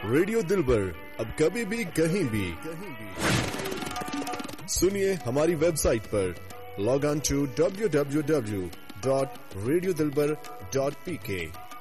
Radio दिलबर, अब कभी भी कहीं भी सुनिए हमारी वेबसाइट पर। Log on to www.radiodilbar.pk।